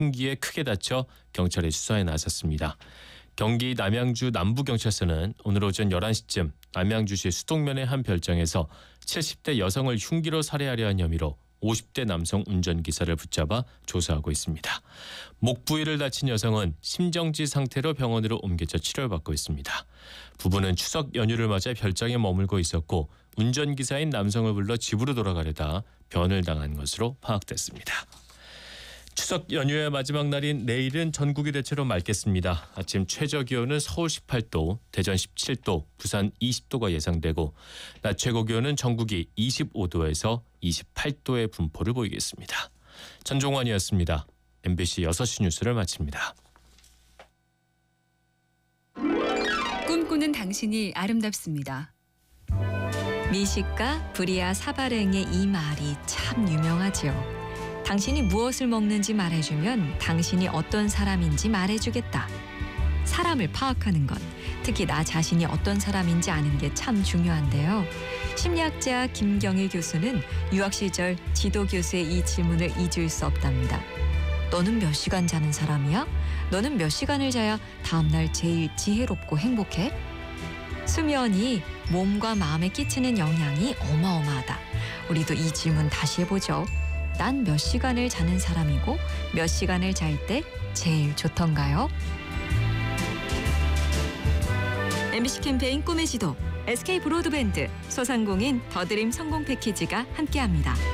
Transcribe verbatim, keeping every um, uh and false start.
흉기에 크게 다쳐 경찰이 수사에 나섰습니다. 경기 남양주 남부경찰서는 오늘 오전 열한 시쯤 남양주시 수동면의 한 별장에서 칠십 대 여성을 흉기로 살해하려 한 혐의로 오십 대 남성 운전기사를 붙잡아 조사하고 있습니다. 목 부위를 다친 여성은 심정지 상태로 병원으로 옮겨져 치료를 받고 있습니다. 부부는 추석 연휴를 맞아 별장에 머물고 있었고 운전기사인 남성을 불러 집으로 돌아가려다 변을 당한 것으로 파악됐습니다. 추석 연휴의 마지막 날인 내일은 전국이 대체로 맑겠습니다. 아침 최저기온은 서울 십팔 도, 대전 십칠 도, 부산 이십 도가 예상되고 낮 최고기온은 전국이 이십오 도에서 이십팔 도의 분포를 보이겠습니다. 전종환이었습니다. 엠비씨 여섯 시 뉴스를 마칩니다. 꿈꾸는 당신이 아름답습니다. 미식가 브리아 사바랭의 이 말이 참 유명하지요. 당신이 무엇을 먹는지 말해주면 당신이 어떤 사람인지 말해주겠다. 사람을 파악하는 것, 특히 나 자신이 어떤 사람인지 아는 게 참 중요한데요. 심리학자 김경일 교수는 유학 시절 지도 교수의 이 질문을 잊을 수 없답니다. 너는 몇 시간 자는 사람이야? 너는 몇 시간을 자야 다음날 제일 지혜롭고 행복해? 수면이 몸과 마음에 끼치는 영향이 어마어마하다. 우리도 이 질문 다시 해보죠. 난 몇 시간을 자는 사람이고 몇 시간을 잘 때 제일 좋던가요? 엠비씨 캠페인 꿈의 지도, 에스케이 브로드밴드, 소상공인 더드림 성공 패키지가 함께합니다.